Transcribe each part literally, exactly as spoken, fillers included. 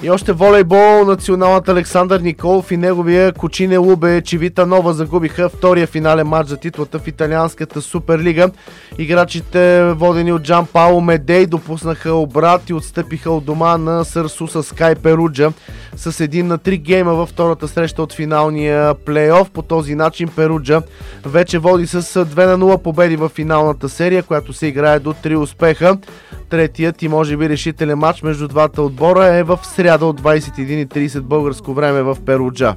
И още волейбол. Националът Александър Николов и неговия Кучине Лубе Чивита Нова загубиха втория финален матч за титлата в италианската Суперлига. Играчите, водени от Джан Пауло Медей, допуснаха обрат и отстъпиха от дома на Сърсуса Скай Перуджа с един на три гейма във втората среща от финалния плейоф. По този начин Перуджа вече води с две на нула победи в финалната серия, която се играе до три успеха. Третият и може би решителен матч между двата отбора е в сряда от двадесет и една и тридесет българско време в Перуджа.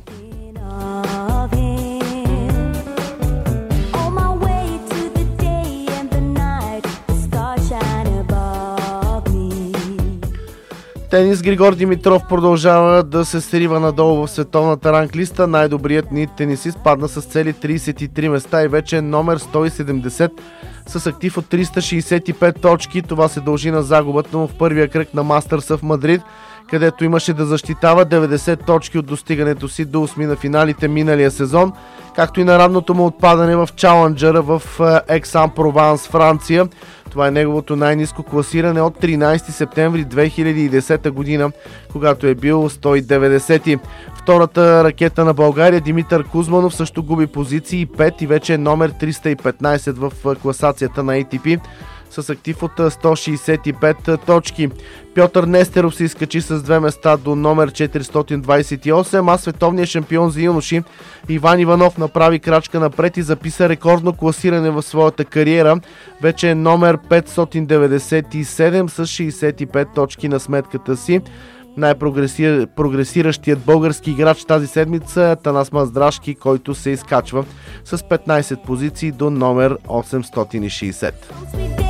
Тенис. Григор Димитров продължава да се срива надолу в световната ранглиста. Най-добрият ни тенисист падна с цели тридесет и три места и вече е номер сто и седемдесет с актив от триста шейсет и пет точки. Това се дължи на загубата му в първия кръг на Мастърса в Мадрид, където имаше да защитава деветдесет точки от достигането си до осми на финалите миналия сезон, както и на ранното му отпадане в Чаленджъра в Екс-Ан-Прованс, Франция. Това е неговото най-ниско класиране от тринадесети септември две хиляди и десета година, когато е бил сто и деветдесети. Втората ракета на България, Димитър Кузманов, също губи позиции пет и вече е номер триста и петнадесет в класацията на Ей Ти Пи с актив от сто шейсет и пет точки. Пьотър Нестеров се изкачи с две места до номер четиристотин двадесет и осем, а световният шампион за юноши Иван Иванов направи крачка напред и записа рекордно класиране в своята кариера. Вече е номер петстотин деветдесет и седем с шейсет и пет точки на сметката си. Най-прогресиращият български играч тази седмица е Атанас Маздрашки, който се изкачва с петнадесет позиции до номер осемстотин и шейсет.